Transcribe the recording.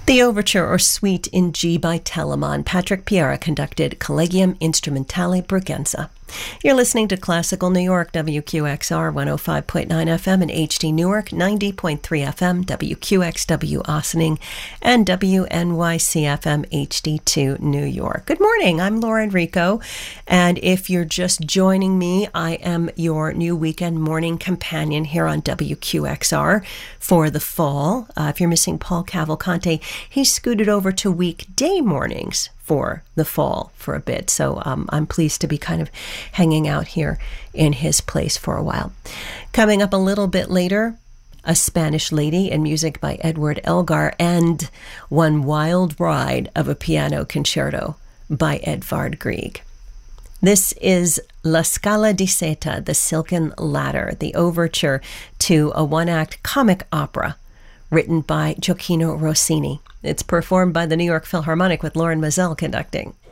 The Overture or Suite in G by Telemann. Patrick Piera conducted Collegium Instrumentale Bregenza. You're listening to Classical New York, WQXR 105.9 FM and HD Newark, 90.3 FM, WQXW Ossining, and WNYC FM HD2 New York. Good morning, I'm Laura Enrico, and if you're just joining me, I am your new weekend morning companion here on WQXR for the fall. If you're missing Paul Cavalcante, he scooted over to weekday mornings for the fall for a bit. So I'm pleased to be kind of hanging out here in his place for a while. Coming up a little bit later, A Spanish Lady and music by Edward Elgar, and One Wild Ride of a Piano Concerto by Edvard Grieg. This is La Scala di Seta, The Silken Ladder, the overture to a one-act comic opera written by Gioacchino Rossini. It's performed by the New York Philharmonic with Lauren Mazel conducting.